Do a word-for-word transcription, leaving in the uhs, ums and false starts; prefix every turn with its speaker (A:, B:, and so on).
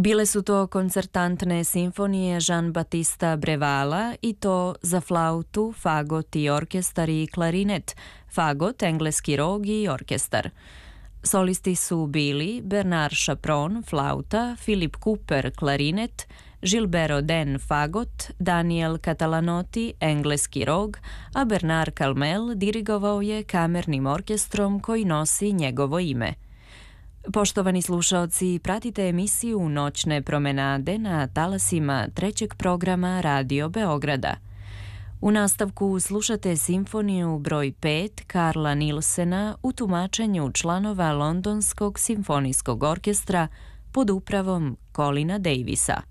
A: Bile su to koncertantne simfonije Jean-Baptista Brevala i to za flautu, fagot i orkestar i klarinet, fagot, engleski rog i orkestar. Solisti su bili Bernard Chapron, flauta, Philip Cooper, klarinet, Gilbert Oden, fagot, Daniel Catalanotti, engleski rog, a Bernard Calmel dirigovao je kamernim orkestrom koji nosi njegovo ime. Poštovani slušaoci, pratite emisiju Noćne promenade na talasima trećeg programa Radio Beograda. U nastavku slušate simfoniju broj pet Karla Nilsena u tumačenju članova Londonskog simfonijskog orkestra pod upravom Colina Davisa.